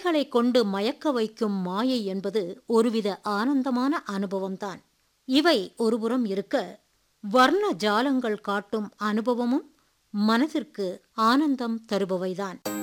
கதைகளை கொண்டு மயக்க வைக்கும் மாயை என்பது ஒருவித ஆனந்தமான அனுபவம்தான். இவை ஒருபுறம் இருக்க, வர்ண ஜாலங்கள் காட்டும் அனுபவமும் மனதிற்கு ஆனந்தம் தருபவைதான்.